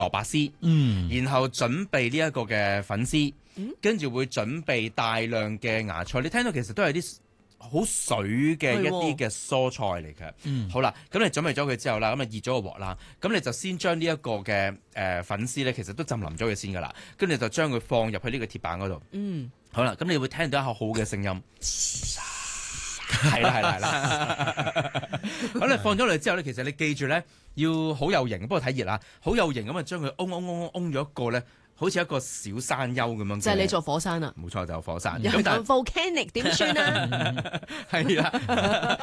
蘿蔔絲，然後準備呢一個嘅粉絲，跟住會準備大量嘅芽菜。你聽到其實都係啲好水嘅一啲嘅蔬菜嚟嘅。好啦，咁你準備咗佢之後啦，咁啊熱咗個鑊啦，咁你就先將呢一個嘅粉絲咧，其實都浸腍咗佢先噶啦，跟住就將佢放入去呢個鐵板嗰度。好啦，咁你會聽到一下好嘅聲音。係啦。咁你放咗落去之後咧，其實你記住咧，要好有型，不過睇熱啦，好有型咁啊，將佢嗡咗一個咧，好似一個小山丘咁樣。 就係你座火山啊？ 冇錯，就係火山。 咁但 volcanic 點算啊？ 係啦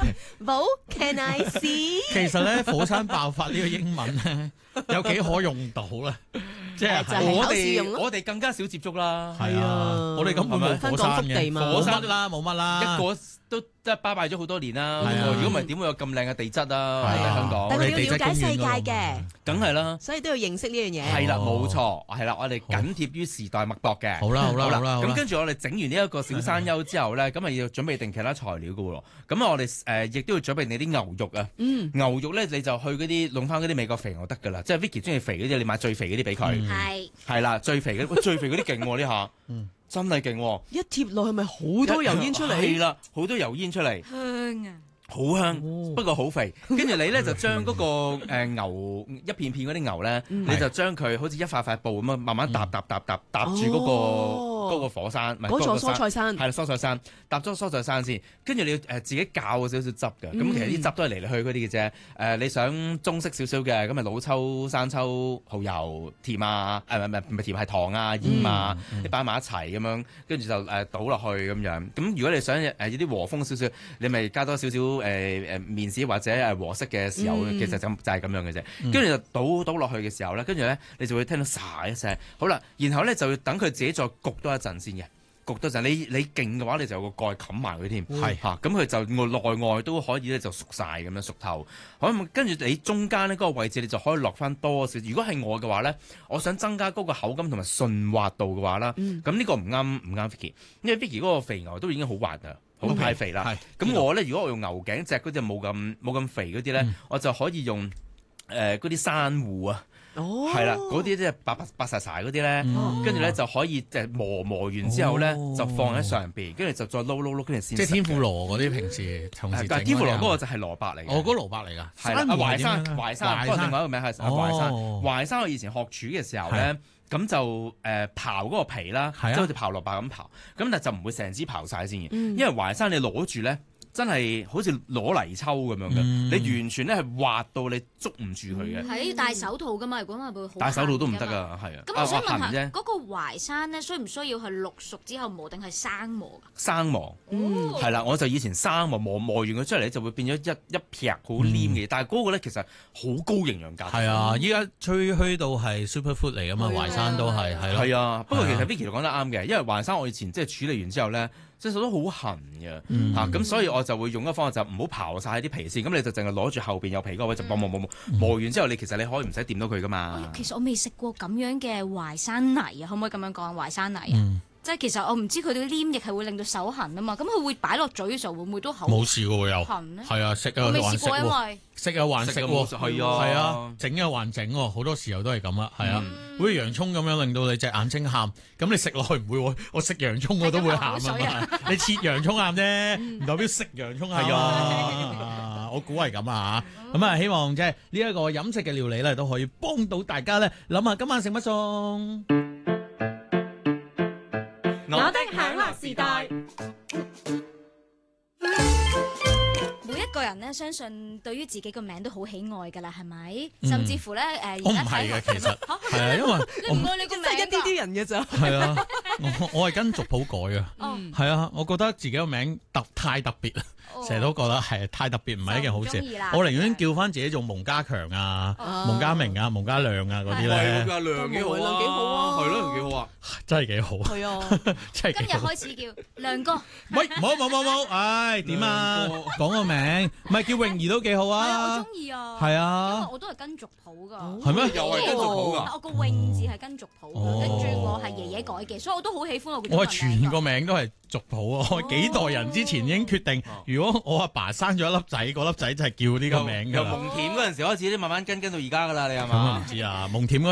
，Can I see？ 其實咧，火山爆發呢個英文咧，有幾可用到咧？即係我哋更加少接觸啦。 係啊，我哋根本冇火山嘅，火山啦，冇乜啦， 一個都即係拜拜咗好多年啦。如果唔係點會有咁靚嘅地質啊？喺香港， 但係你要了解世界嘅， 梗係啦， 所以都要認識呢樣嘢。 係啦，冇錯，係啦，我哋緊貼於時代脈搏嘅。 好啦， 咁跟住我哋整完呢一個小山丘之後咧，咁啊要準備定其他材料㗎喎。咁啊我哋亦都要準備你啲牛肉啊。牛肉咧你就去嗰啲弄翻嗰啲美國肥牛得㗎啦。即係 Vicky 中意肥嗰啲，你買最肥嗰啲俾佢。係啦，最肥嗰啲勁喎呢下。真係勁喎！ 一貼落去咪好多油煙出嚟。 係啦，好多油煙出嚟。 香啊！ 好香，不過好肥。跟住你咧就將嗰個牛一片片嗰啲牛咧，你就將佢好似一塊塊布咁樣慢慢搭住嗰個火山，唔係嗰座蔬菜山。 係啦，蔬菜山搭咗蔬菜山先。跟住你要自己較少少汁嘅。咁其實啲汁都係嚟嚟去嗰啲嘅啫。你想中式少少嘅，咁咪老抽、生抽、蠔油、甜啊，唔係甜係糖啊、鹽啊，你擺埋一齊咁樣，跟住就倒落去咁樣。咁如果你想有啲和風少少，你咪加多少少麵豉或者和式嘅豉油，其實就係咁樣嘅啫。跟住就倒落去嘅時候咧，跟住咧你就會聽到沙一聲。好啦，然後咧就要等佢自己再焗多一陣先嘅。焗多陣，你勁嘅話，你就有個蓋冚埋佢添。係嚇，咁佢就內外都可以咧就熟晒咁樣熟透。好，跟住你中間咧嗰個位置，你就可以落翻多少。如果係我嘅話咧，我想增加嗰個口感同埋順滑度嘅話啦，咁呢個唔啱 Vicky， 因為 Vicky 嗰個肥牛都已經好滑㗎。好太肥啦，咁我咧如果我用牛頸脊嗰隻冇咁肥嗰啲咧，我就可以用嗰啲珊瑚啊，係啦，嗰啲即係白曬嗰啲咧，跟住咧就可以即係磨完之後咧就放喺上邊，跟住就再撈，跟住先。 即係天婦羅嗰啲平時同時整。 但係天婦羅嗰個就係蘿蔔嚟嘅。嗰蘿蔔嚟㗎。 係啦，淮山，不過另外一個名係淮山。淮山我以前學煮嘅時候咧。咁就刨嗰個皮啦，即係好似刨蘿蔔咁刨，咁但係就唔會成支刨晒先嘅，因為淮山你攞住咧，真係好似攞泥鰍咁樣嘅，你完全咧係滑到你捉唔住佢嘅。 係要戴手套噶嘛，如果唔係會好。戴手套都唔得噶，係啊。 咁我想問下，嗰個淮山咧，需唔需要係綠熟之後磨定係生磨㗎？ 生磨，係啦，我就以前生磨完佢出嚟就會變咗一劈好黏嘅，但係嗰個咧其實好高營養價值。 係啊，依家吹噓到係 superfood 嚟㗎嘛，淮山都係係咯。 係啊，不過其實 Vicky 講得啱嘅，因為淮山我以前即係處理完之後咧。即係手都好痕嘅咁所以我就會用一個方法就唔好刨晒啲皮先，咁你就淨係攞住後邊有皮嗰位就磨完之後，其實你可以唔使掂到佢噶嘛。 其實我未食過咁樣嘅淮山泥啊，可唔可以咁樣講淮山泥啊？即係其實我唔知佢哋啲黏液係會令到手痕啊嘛，咁佢會擺落嘴嘅時候會唔會都口冇事嘅喎又痕咧？ 係啊，食啊我未試過，因為食啊還食喎， 係啊， 整啊還整喎，好多時候都係咁啦，係啊，好似洋葱咁樣令到你隻眼睛喊，咁你食落去唔會喎，我食洋葱我都會喊啊，你切洋葱喊啫，唔代表食洋葱喊啊，我估係咁啊嚇，咁啊希望即係呢一個飲食嘅料理咧都可以幫到大家咧諗下今晚食乜餸。 我的享樂時代， 每一個人咧，相信對於自己個名都好喜愛㗎啦，係咪？甚至乎咧， 我唔係嘅，其實係啊，因為你唔愛你個名， 即係一啲人嘅咋。 係啊，我係跟族譜改啊，係啊，我覺得自己個名太特別啦。成日都覺得係太特別，唔係一件好事。我寧願叫翻自己做蒙家強啊、蒙家明啊、蒙家亮啊嗰啲咧。 蒙家亮幾好啊，係咯，幾好啊， 真係幾好。 係啊， 真係幾好。 今日開始叫亮哥。 喂，冇，唉，點啊？講個名，唔係叫泳兒都幾好啊。 係啊，我中意啊。 係啊。 因為我都係跟族譜㗎。 係咩？ 又係跟族譜㗎。 我個泳字係跟族譜㗎，跟住我係爺爺改嘅，所以我都好喜歡我嘅。 我係全個名都係族譜啊！我幾代人之前已經決定，如果我阿爸生咗一粒仔，嗰粒仔就係叫呢個名㗎。 由蒙恬嗰陣時開始，你慢慢跟到而家㗎啦，你係嘛？ 咁我唔知啊，蒙恬嗰